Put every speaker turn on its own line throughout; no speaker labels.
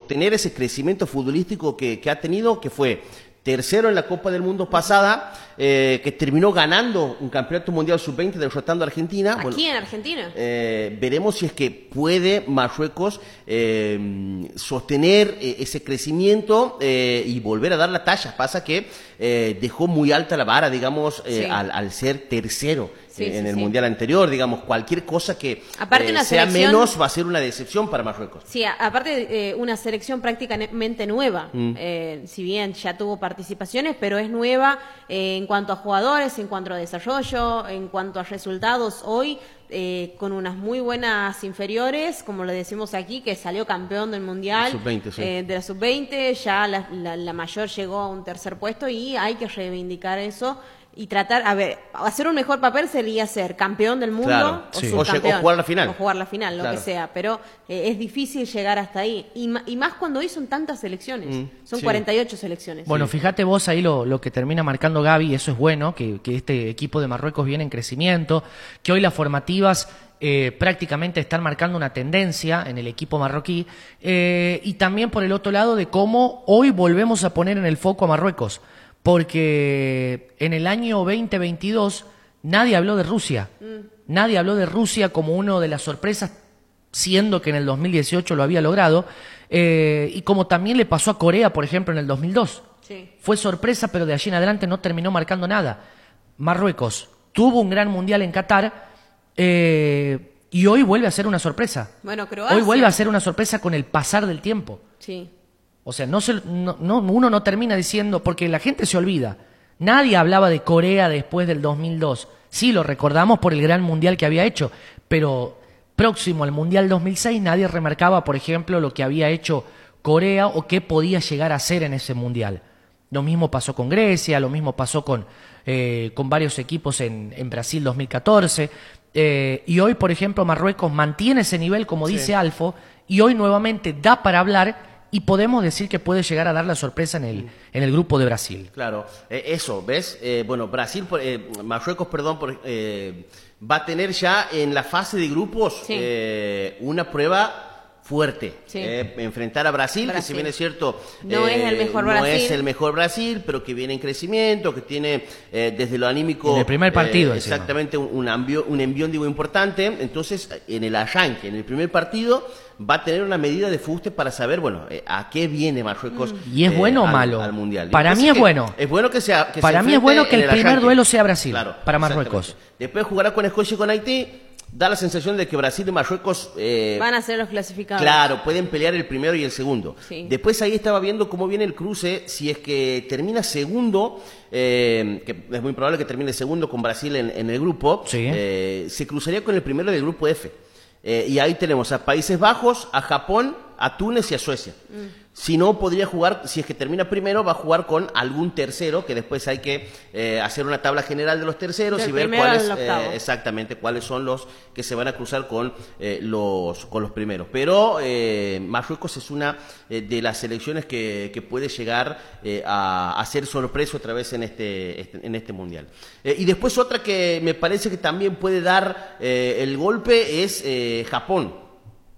tener ese crecimiento futbolístico que ha tenido, que fue tercero en la Copa del Mundo pasada, que terminó ganando un campeonato mundial sub-20 derrotando a Argentina.
Aquí bueno, en Argentina.
Veremos si es que puede Marruecos sostener ese crecimiento y volver a dar la talla. Pasa que dejó muy alta la vara, digamos, sí, al ser tercero. Sí, en el Mundial anterior, digamos, cualquier cosa que sea menos va a ser una decepción para Marruecos.
Sí, aparte una selección prácticamente nueva, si bien ya tuvo participaciones, pero es nueva en cuanto a jugadores, en cuanto a desarrollo, en cuanto a resultados hoy, con unas muy buenas inferiores, como lo decimos aquí, que salió campeón del Mundial
sub-20, sí,
de la sub-20, ya la mayor llegó a un tercer puesto y hay que reivindicar eso. Y tratar, hacer un mejor papel sería ser campeón del mundo, claro, o subcampeón.
O jugar la final.
O jugar la final, lo que sea. Pero es difícil llegar hasta ahí. Y más cuando hoy son tantas selecciones. Son 48 selecciones.
Bueno, fíjate vos ahí lo que termina marcando Gaby, eso es bueno, que este equipo de Marruecos viene en crecimiento, que hoy las formativas prácticamente están marcando una tendencia en el equipo marroquí, y también por el otro lado de cómo hoy volvemos a poner en el foco a Marruecos. Porque en el año 2022 nadie habló de Rusia. Nadie habló de Rusia como una de las sorpresas, siendo que en el 2018 lo había logrado. Y como también le pasó a Corea, por ejemplo, en el 2002. Sí. Fue sorpresa, pero de allí en adelante no terminó marcando nada. Marruecos tuvo un gran mundial en Qatar y hoy vuelve a ser una sorpresa.
Bueno, Croacia.
Hoy vuelve a ser una sorpresa con el pasar del tiempo.
Sí.
O sea, uno no termina diciendo, porque la gente se olvida. Nadie hablaba de Corea después del 2002. Sí, lo recordamos por el gran mundial que había hecho, pero próximo al mundial 2006 nadie remarcaba, por ejemplo, lo que había hecho Corea o qué podía llegar a ser en ese mundial. Lo mismo pasó con Grecia, lo mismo pasó con varios equipos en Brasil 2014. Y hoy, por ejemplo, Marruecos mantiene ese nivel, como dice Alfo, y hoy nuevamente da para hablar. Y podemos decir que puede llegar a dar la sorpresa en el grupo de Brasil.
Claro, eso, ¿ves? Bueno, Marruecos, perdón, va a tener ya en la fase de grupos una prueba fuerte. Enfrentar a Brasil, que si bien es cierto,
no es el mejor Brasil.
No es el mejor Brasil, pero que viene en crecimiento, que tiene desde lo anímico...
En el primer partido.
Exactamente, un envión, digo, importante. Entonces, en el arranque, en el primer partido, va a tener una medida de fuste para saber, bueno, a qué viene Marruecos.
¿Y es bueno o malo?
Al Mundial.
Para mí es bueno.
Es bueno que sea...
Para mí es bueno que el primer duelo sea Brasil, claro, para Marruecos.
Después jugará con Escocia y con Haití. Da la sensación de que Brasil y Marruecos...
van a ser los clasificados.
Claro, pueden pelear el primero y el segundo.
Sí.
Después ahí estaba viendo cómo viene el cruce, si es que termina segundo, que es muy probable que termine segundo con Brasil en el grupo, se cruzaría con el primero del grupo F. Y ahí tenemos a Países Bajos, a Japón, a Túnez y a Suecia. Si no, podría jugar, si es que termina primero, va a jugar con algún tercero, que después hay que hacer una tabla general de los terceros y ver exactamente cuáles son los que se van a cruzar con los primeros. Pero Marruecos es una de las selecciones que puede llegar a ser sorpresa otra vez en este Mundial. Y después otra que me parece que también puede dar el golpe es Japón.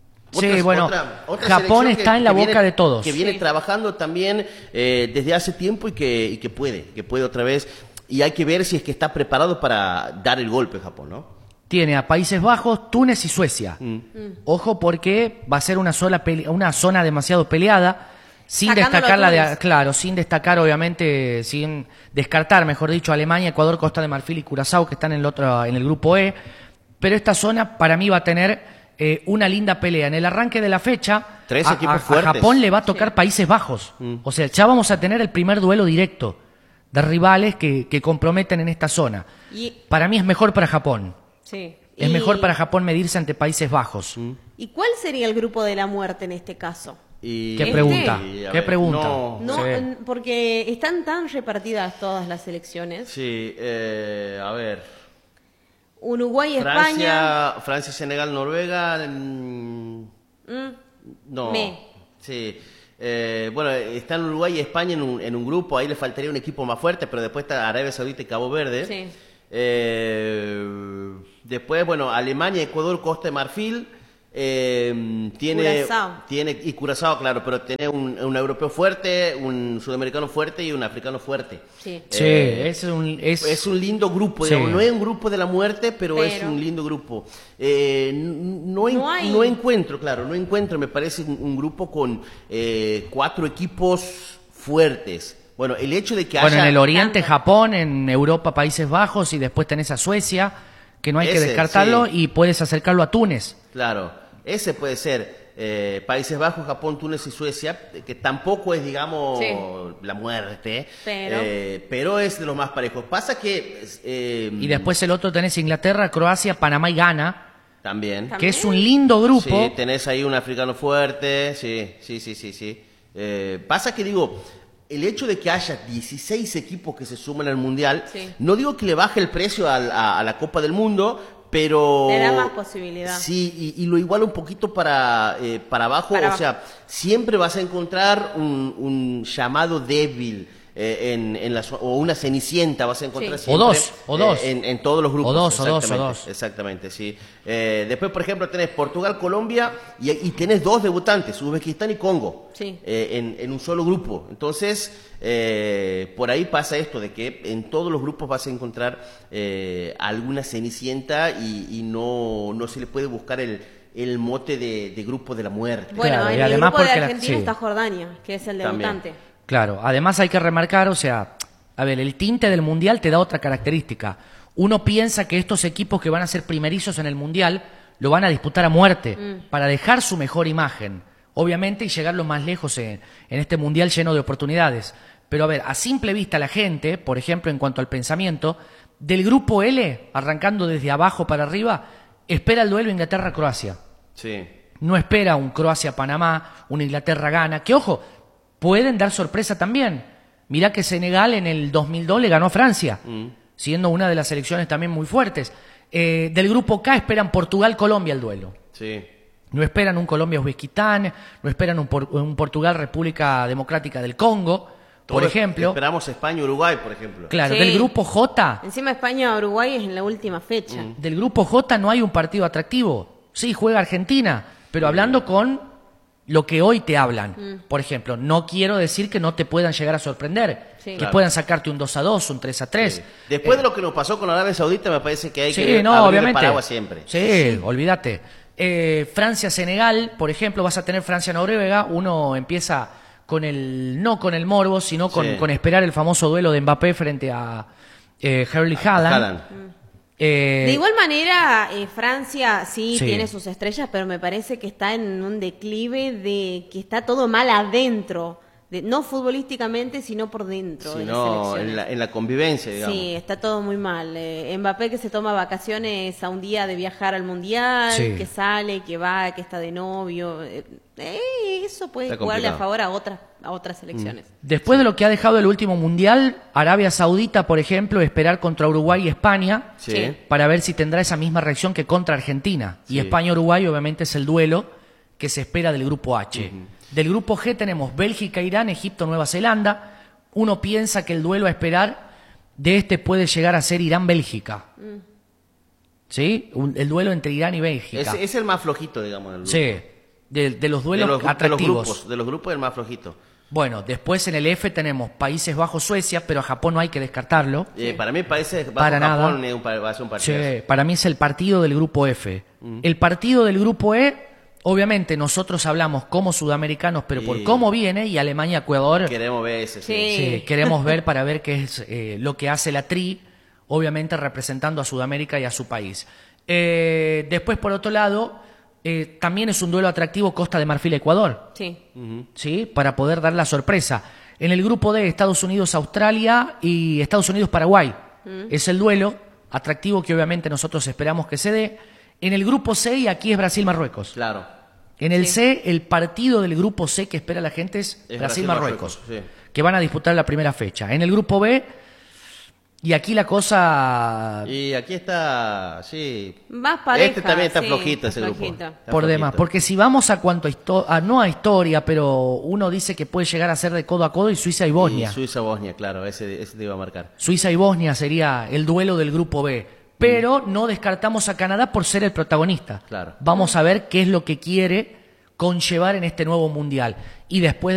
Japón está en la boca de todos.
Que viene trabajando también desde hace tiempo y que puede otra vez. Y hay que ver si es que está preparado para dar el golpe Japón, ¿no?
Tiene a Países Bajos, Túnez y Suecia. Ojo, porque va a ser una zona demasiado peleada, sin destacar obviamente, sin descartar, mejor dicho, Alemania, Ecuador, Costa de Marfil y Curazao, que están en el grupo E. Pero esta zona para mí va a tener una linda pelea. En el arranque de la fecha, a Japón le va a tocar Países Bajos. O sea, ya vamos a tener el primer duelo directo de rivales que comprometen en esta zona. Para mí es mejor para Japón. Es mejor para Japón medirse ante Países Bajos.
¿Y cuál sería el grupo de la muerte en este caso?
¿Qué pregunta? ¿Qué pregunta?
No, porque están tan repartidas todas las selecciones.
Sí, a ver...
Uruguay, España.
Francia, Senegal, Noruega. No. Sí. Bueno, están Uruguay y España en un grupo. Ahí le faltaría un equipo más fuerte, pero después está Arabia Saudita y Cabo Verde.
Sí.
Después, bueno, Alemania, Ecuador, Costa de Marfil. Y Curazao, claro, pero tiene un europeo fuerte, un sudamericano fuerte y un africano fuerte.
Sí,
es un lindo grupo,
Sí.
digamos. No es un grupo de la muerte, pero es un lindo grupo. No encuentro, me parece, un grupo con 4 equipos fuertes. Bueno, el hecho de que
Bueno,
haya...
en el Oriente, Japón, en Europa, Países Bajos, y después tenés a Suecia, que no hay que descartarlo,
sí.
y puedes acercarlo a Túnez.
Claro, ese puede ser. Países Bajos, Japón, Túnez y Suecia, que tampoco es, digamos, la muerte, pero es de los más parejos. Pasa que...
Y después el otro tenés Inglaterra, Croacia, Panamá y Ghana,
También.
que es un lindo grupo.
Sí, tenés ahí un africano fuerte, sí. Pasa que, digo, el hecho de que haya 16 equipos que se suman al Mundial, no digo que le baje el precio a la Copa del Mundo, pero...
Te da más posibilidad.
Sí, y lo iguala un poquito para abajo, o sea, siempre vas a encontrar un llamado débil. O una cenicienta vas a encontrar siempre.
O dos.
En todos los grupos.
O dos.
Exactamente, sí. Después, por ejemplo, tenés Portugal, Colombia y tenés 2 debutantes, Uzbekistán y Congo, en un solo grupo. Entonces, por ahí pasa esto de que en todos los grupos vas a encontrar alguna cenicienta y no se le puede buscar el mote de grupo de la muerte.
Bueno,
Claro, y
en el
además
grupo de
porque
Argentina está Jordania, que es el
También.
debutante.
Claro, además hay que remarcar, o sea, a ver, el tinte del Mundial te da otra característica. Uno piensa que estos equipos que van a ser primerizos en el Mundial lo van a disputar a muerte para dejar su mejor imagen, obviamente, y llegar lo más lejos en este Mundial lleno de oportunidades. Pero a ver, a simple vista la gente, por ejemplo, en cuanto al pensamiento, del grupo L, arrancando desde abajo para arriba, espera el duelo Inglaterra-Croacia.
Sí.
No espera un Croacia-Panamá, un Inglaterra-Ghana, que ojo, pueden dar sorpresa también. Mirá que Senegal en el 2002 le ganó a Francia, siendo una de las selecciones también muy fuertes. Del grupo K esperan Portugal-Colombia el duelo.
Sí.
No esperan un Colombia-Uzbekistán, no esperan un Portugal-República Democrática del Congo, por ejemplo.
Esperamos España-Uruguay, por ejemplo.
Claro,
Sí.
del grupo J,
Encima España-Uruguay es en la última fecha.
del grupo J no hay un partido atractivo. Sí, juega Argentina, pero hablando con lo que hoy te hablan. Por ejemplo, no quiero decir que no te puedan llegar a sorprender, que puedan sacarte un 2-2, un 3-3.
Sí. Después de lo que nos pasó con Arabia Saudita, me parece que hay que abrir
obviamente.
el paraguas siempre.
Sí, olvídate. Francia-Senegal, por ejemplo, vas a tener Francia-Noruega. Uno empieza no con el morbo, sino con esperar el famoso duelo de Mbappé frente a Erling Haaland.
De igual manera, Francia sí tiene sus estrellas, pero me parece que está en un declive de que está todo mal adentro, no futbolísticamente, sino por dentro de las selecciones.
En la convivencia, digamos.
Sí, está todo muy mal. Mbappé que se toma vacaciones a un día de viajar al Mundial, que sale, que va, que está de novio. Eso puede
Está
jugarle a
complicado.
favor a otras selecciones.
Después de lo que ha dejado el último Mundial, Arabia Saudita, por ejemplo, esperar contra Uruguay y España
Sí.
para ver si tendrá esa misma reacción que contra Argentina. Y
Sí.
España-Uruguay obviamente es el duelo que se espera del grupo H. Del grupo G tenemos Bélgica, Irán, Egipto, Nueva Zelanda. Uno piensa que el duelo a esperar de este puede llegar a ser Irán-Bélgica. ¿Sí? El duelo entre Irán y Bélgica.
Es el más flojito, digamos. Del grupo.
Sí, de los duelos atractivos.
De los grupos, el más flojito.
Bueno, después en el F tenemos Países Bajos, Suecia, pero a Japón no hay que descartarlo.
Para mí parece que
Para nada.
Japón va a ser un partido.
Sí, para mí es el partido del grupo F. El partido del grupo E, obviamente nosotros hablamos como sudamericanos, pero por cómo viene, y Alemania-Ecuador,
Queremos ver ese.
Sí.
queremos ver para ver qué es lo que hace la TRI, obviamente representando a Sudamérica y a su país. Después, por otro lado, también es un duelo atractivo Costa de Marfil-Ecuador.
Sí.
¿Sí? Para poder dar la sorpresa. En el grupo D, Estados Unidos-Australia y Estados Unidos-Paraguay. Es el duelo atractivo que obviamente nosotros esperamos que se dé. En el grupo C, y aquí es Brasil-Marruecos.
Claro.
En el C, el partido del grupo C que espera la gente es Brasil-Marruecos,
sí.
que van a disputar la primera fecha. En el grupo B, y aquí la cosa
Y aquí está, sí.
Más pareja.
Este también está
sí,
flojito, ese grupo.
flojito.
Está
por
flojito.
demás, porque si vamos a cuanto no a historia, pero uno dice que puede llegar a ser de codo a codo, y Suiza y Bosnia.
Y Suiza-Bosnia, claro, ese te iba a marcar.
Suiza y Bosnia sería el duelo del grupo B. pero no descartamos a Canadá por ser el protagonista.
Claro.
Vamos a ver qué es lo que quiere conllevar en este nuevo mundial. Y después